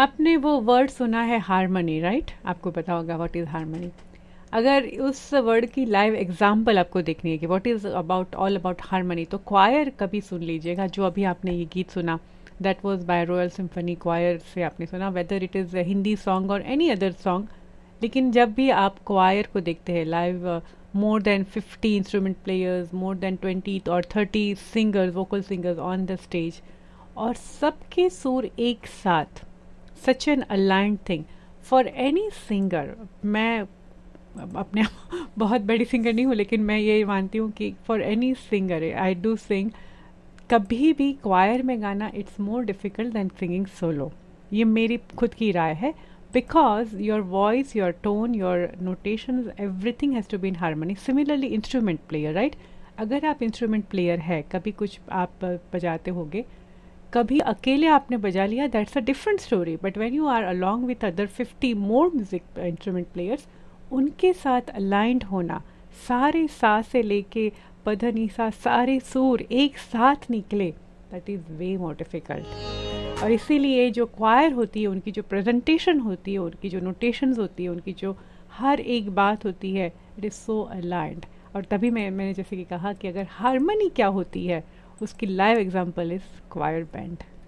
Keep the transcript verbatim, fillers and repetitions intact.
आपने वो वर्ड सुना है हारमोनी, राइट? आपको पता होगा व्हाट इज़ हारमोनी। अगर उस वर्ड की लाइव एग्जांपल आपको देखनी है कि what is about all about harmony, तो क्वायर कभी सुन लीजिएगा। जो अभी आपने ये गीत सुना, that was by royal symphony क्वायर से आपने सुना, whether it is Hindi song और एनी अदर सॉन्ग। लेकिन जब भी आप क्वायर को देखते हैं live, more than fifty instrument players, more than twenty और thirty singers, vocal singers on the stage, और सबके सुर एक साथ, such an aligned thing for any singer. मैं अपने आप बहुत बड़ी सिंगर नहीं हूँ, लेकिन मैं ये मानती हूँ कि for any singer I do सिंग, कभी भी क्वायर में गाना it's more difficult then singing solo. ये मेरी खुद की राय है, because your voice, your tone, your notations, everything has to be in harmony. Similarly instrument player, right? अगर आप इंस्ट्रूमेंट प्लेयर है, कभी कुछ आप बजाते होगे, कभी अकेले आपने बजा लिया, that's a different story, but when you are along with other fifty more music instrument players, उनके साथ अलाइंड होना, सारे सा से लेके पधनीसा, सारे सुर एक साथ निकले, that is way more difficult. और इसीलिए जो क्वायर होती है, उनकी जो प्रेजेंटेशन होती है, उनकी जो नोटेशंस होती है, उनकी जो हर एक बात होती है, इट इज़ सो अलाइंड। और तभी मैं मैंने जैसे कि कहा कि अगर हारमोनी क्या होती है, उसकी लाइव एग्जांपल इज़ क्वायर बैंड।